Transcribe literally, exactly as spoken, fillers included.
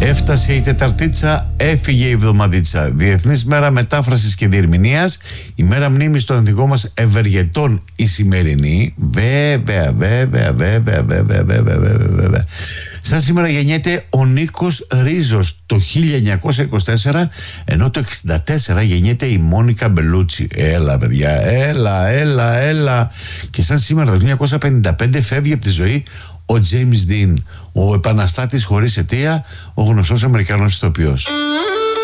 Έφτασε η Τεταρτίτσα, έφυγε η Εβδομαδίτσα. Διεθνής μέρα μετάφρασης και διερμηνίας. Η μέρα μνήμης των αντιγών μας ευεργετών η σημερινή. Βέβαια, βέβαια, βέβαια, βέβαια, βέβαια, βέβαια. Σαν σήμερα γεννιέται ο Νίκος Ρίζος το χίλια εννιακόσια είκοσι τέσσερα, ενώ το εξήντα τέσσερα γεννιέται η Μόνικα Μπελούτσι. Έλα παιδιά, έλα, έλα, έλα. Και σαν σήμερα το χίλια εννιακόσια πενήντα πέντε φεύγει από τη ζωή ο Τζέιμς Ντιν, ο επαναστάτης χωρίς αιτία, ο γνωστός Αμερικανός ηθοποιός.